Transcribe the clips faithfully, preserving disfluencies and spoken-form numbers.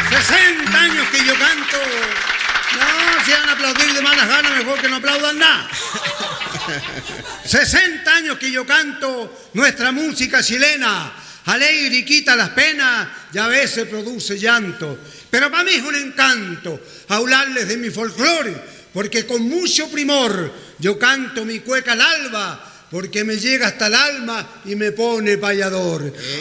sesenta años que yo canto. No, si van a aplaudir de malas ganas, mejor que no aplaudan nada. sesenta años que yo canto nuestra música chilena, alegre y quita las penas y a veces produce llanto. Pero para mí es un encanto hablarles de mi folclore, porque con mucho primor yo canto mi cueca al alba, porque me llega hasta el alma y me pone payador. ¿Eh?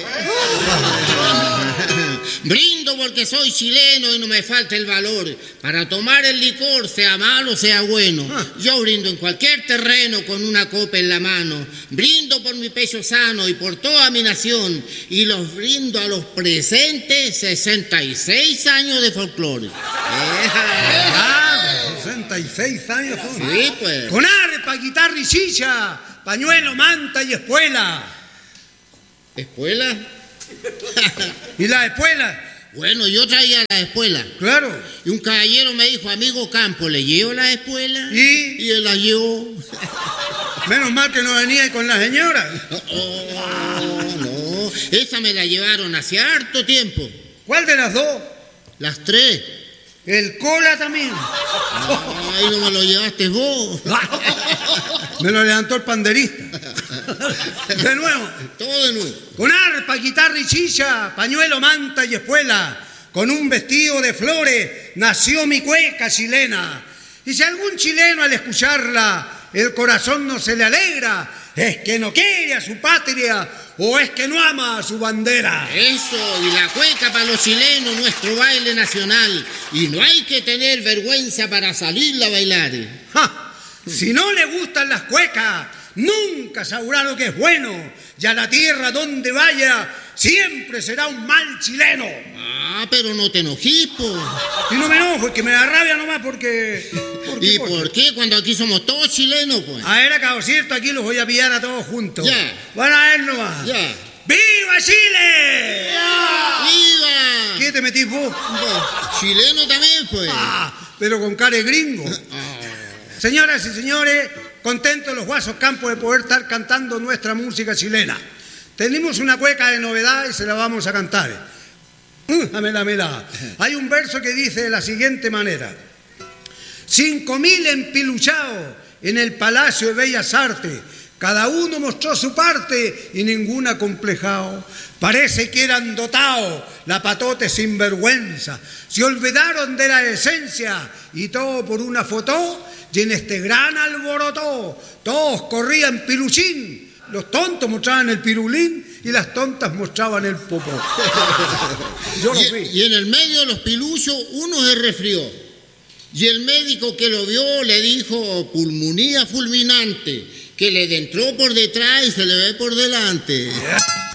Brindo porque soy chileno y no me falta el valor para tomar el licor, sea malo, sea bueno. Ah. Yo brindo en cualquier terreno con una copa en la mano. Brindo por mi pecho sano y por toda mi nación. Y los brindo a los presentes sesenta y seis años de folclore. Ah, sesenta y seis años. Con, sí, pues. Con arpa, guitarra y chicha, pañuelo, manta y espuela. ¿Espuela? ¿Y la espuela? Bueno, yo traía la espuela. Claro. Y un caballero me dijo, amigo Campo, ¿le llevo la espuela? ¿Y? Y él la llevó. Menos mal que no venía con la señora. Oh, no, esa me la llevaron hace harto tiempo. ¿Cuál de las dos? Las tres. ¿El cola también? Ay, no me lo llevaste vos. Me lo levantó el panderista. De nuevo. Todo de nuevo. Con arpa, guitarra y chicha, pañuelo, manta y espuela, con un vestido de flores, nació mi cueca chilena. Y si algún chileno al escucharla, el corazón no se le alegra, es que no quiere a su patria o es que no ama a su bandera. Eso, y la cueca para los chilenos, nuestro baile nacional. Y no hay que tener vergüenza para salirla a bailar. ¡Ja! Si no le gustan las cuecas, nunca sabrá lo que es bueno. Y a la tierra donde vaya, siempre será un mal chileno. Ah, pero no te enojes, po. Y no me enojo, es que me da rabia nomás porque... porque ¿Y por qué? Cuando aquí somos todos chilenos, pues. A ver, acá, cierto, aquí los voy a pillar a todos juntos. Ya. Van a ver nomás. Ya. ¡Viva Chile! ¡Ya! ¡Viva! ¿Qué te metís vos? Pues, chileno también, pues. Ah, pero con cara de gringo. Ah. Señoras y señores, contentos los Guasos Campos de poder estar cantando nuestra música chilena. Tenemos una cueca de novedad y se la vamos a cantar. Uh, amela, amela. Hay un verso que dice de la siguiente manera: Cinco mil empiluchados en el Palacio de Bellas Artes, cada uno mostró su parte y ningún acomplejado. Parece que eran dotados, la patote sin vergüenza. Se olvidaron de la esencia y todo por una foto. Y en este gran alboroto todos corrían piluchín. Los tontos mostraban el pirulín y las tontas mostraban el popó. Yo lo vi. Y, y en el medio de los piluchos uno se resfrió. Y el médico que lo vio le dijo pulmonía fulminante, que le entró por detrás y se le ve por delante.